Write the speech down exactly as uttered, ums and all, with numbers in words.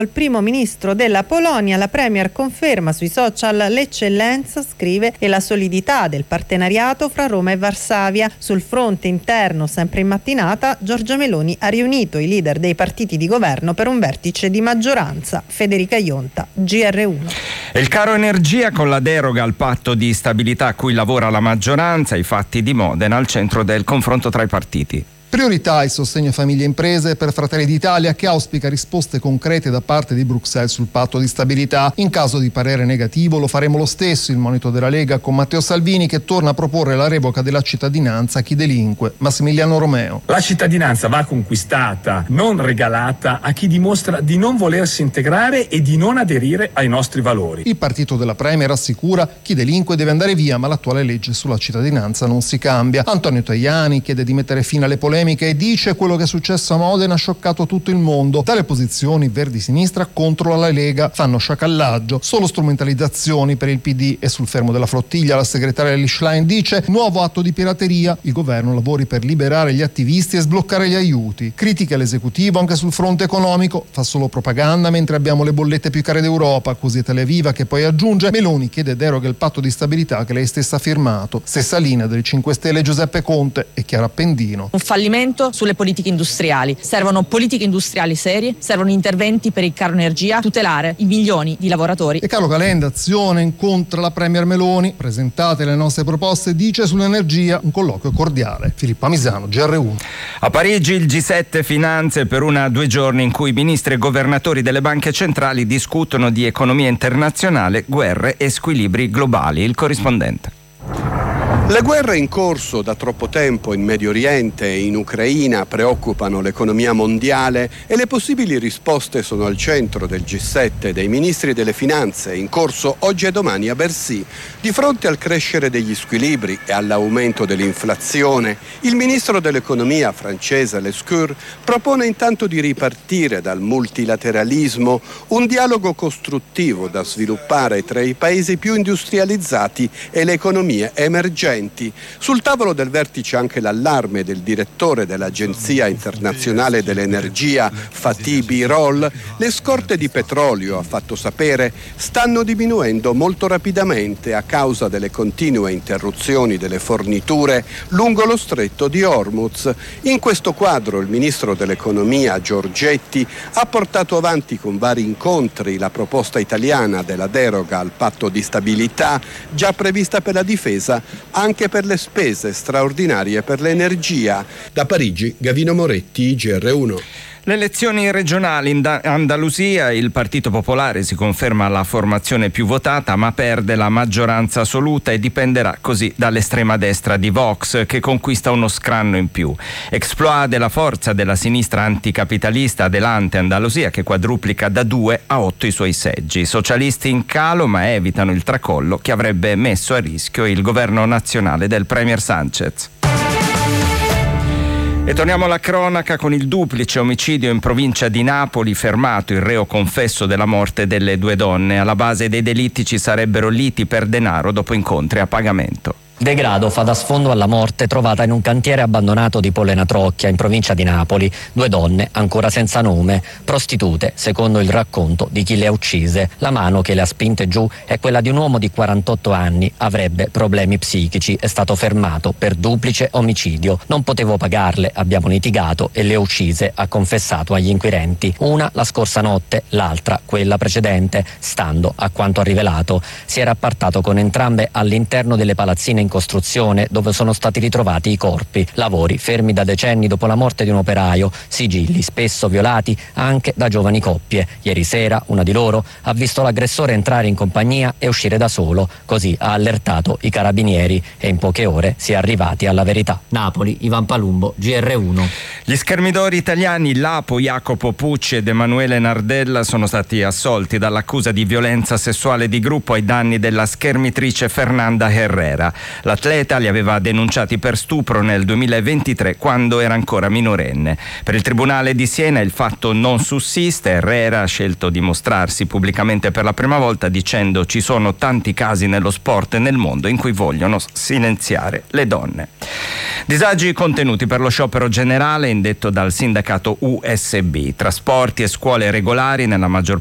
Il primo ministro della Polonia, la premier conferma sui social l'eccellenza, scrive, e la solidità del partenariato fra Roma e Varsavia. Sul fronte interno, sempre in mattinata, Giorgia Meloni ha riunito i leader dei partiti di governo per un vertice di maggioranza. Federica Ionta, G R uno. Il caro energia con la deroga al patto di stabilità a cui lavora la maggioranza, i fatti di Modena al centro del confronto tra i partiti. Priorità il sostegno a famiglie e imprese per Fratelli d'Italia, che auspica risposte concrete da parte di Bruxelles sul patto di stabilità. In caso di parere negativo lo faremo lo stesso, il monito della Lega con Matteo Salvini, che torna a proporre la revoca della cittadinanza a chi delinque. Massimiliano Romeo. La cittadinanza va conquistata, non regalata a chi dimostra di non volersi integrare e di non aderire ai nostri valori. Il partito della Premier assicura: chi delinque deve andare via, ma l'attuale legge sulla cittadinanza non si cambia. Antonio Tajani chiede di mettere fine alle polemiche e dice: quello che è successo a Modena ha scioccato tutto il mondo. Dalle posizioni Verdi-Sinistra contro la Lega fanno sciacallaggio, solo strumentalizzazioni per il P D. E sul fermo della flottiglia la segretaria Lischlein dice: nuovo atto di pirateria, il governo lavori per liberare gli attivisti e sbloccare gli aiuti. Critica l'esecutivo anche sul fronte economico, fa solo propaganda mentre abbiamo le bollette più care d'Europa, così è Televiva, che poi aggiunge: Meloni chiede deroga al patto di stabilità che lei stessa ha firmato. Stessa linea del cinque Stelle Giuseppe Conte e Chiara Appendino. Un fallimento sulle politiche industriali. Servono politiche industriali serie, servono interventi per il caro energia, tutelare i milioni di lavoratori. E Carlo Calenda, Azione incontra la premier Meloni, presentate le nostre proposte, dice sull'energia un colloquio cordiale. Filippo Amisano, G R uno. A Parigi il G sette Finanze per una due giorni in cui ministri e governatori delle banche centrali discutono di economia internazionale, guerre e squilibri globali. Il corrispondente. Le guerre in corso da troppo tempo in Medio Oriente e in Ucraina preoccupano l'economia mondiale e le possibili risposte sono al centro del G sette dei ministri delle finanze in corso oggi e domani a Bercy. Di fronte al crescere degli squilibri e all'aumento dell'inflazione, il ministro dell'economia francese Lescure propone intanto di ripartire dal multilateralismo, un dialogo costruttivo da sviluppare tra i paesi più industrializzati e le economie emergenti. Sul tavolo del vertice anche l'allarme del direttore dell'Agenzia Internazionale dell'Energia, Fatih Birol. Le scorte di petrolio, ha fatto sapere, stanno diminuendo molto rapidamente a causa delle continue interruzioni delle forniture lungo lo stretto di Hormuz. In questo quadro il ministro dell'economia Giorgetti ha portato avanti con vari incontri la proposta italiana della deroga al patto di stabilità già prevista per la difesa, anche per le spese straordinarie per l'energia. Da Parigi, Gavino Moretti, G R uno. Le elezioni regionali in Andalusia, il Partito Popolare si conferma la formazione più votata ma perde la maggioranza assoluta e dipenderà così dall'estrema destra di Vox, che conquista uno scranno in più. Exploade la forza della sinistra anticapitalista Adelante Andalusia, che quadruplica da due a otto i suoi seggi. Socialisti in calo ma evitano il tracollo che avrebbe messo a rischio il governo nazionale del premier Sánchez. E torniamo alla cronaca con il duplice omicidio in provincia di Napoli, fermato il reo confesso della morte delle due donne. Alla base dei delitti ci sarebbero liti per denaro dopo incontri a pagamento. Degrado fa da sfondo alla morte trovata in un cantiere abbandonato di Pollena Trocchia, in provincia di Napoli. Due donne ancora senza nome, prostitute, secondo il racconto di chi le ha uccise. La mano che le ha spinte giù è quella di un uomo di quarantotto anni, avrebbe problemi psichici, è stato fermato per duplice omicidio. Non potevo pagarle, abbiamo litigato e le ho uccise, ha confessato agli inquirenti. Una la scorsa notte, l'altra quella precedente. Stando a quanto ha rivelato, si era appartato con entrambe all'interno delle palazzine in costruzione dove sono stati ritrovati i corpi, lavori fermi da decenni dopo la morte di un operaio, sigilli spesso violati anche da giovani coppie. Ieri sera una di loro ha visto l'aggressore entrare in compagnia e uscire da solo, così ha allertato i carabinieri e in poche ore si è arrivati alla verità. Napoli, Ivan Palumbo, G R uno. Gli schermidori italiani Lapo, Jacopo Pucci ed Emanuele Nardella sono stati assolti dall'accusa di violenza sessuale di gruppo ai danni della schermitrice Fernanda Herrera. L'atleta li aveva denunciati per stupro nel duemilaventitré quando era ancora minorenne. Per il Tribunale di Siena il fatto non sussiste. Herrera ha scelto di mostrarsi pubblicamente per la prima volta dicendo: ci sono tanti casi nello sport e nel mondo in cui vogliono silenziare le donne. Disagi contenuti per lo sciopero generale indetto dal sindacato U S B. Trasporti e scuole regolari nella maggior